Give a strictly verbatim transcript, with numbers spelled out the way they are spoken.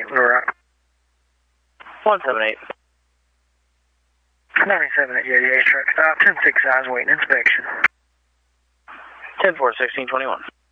eight, Little Rock. one seven eight. ninety-seven at eighty-eight, truck stop, ten six eyes, waiting inspection. ten four, sixteen twenty-one.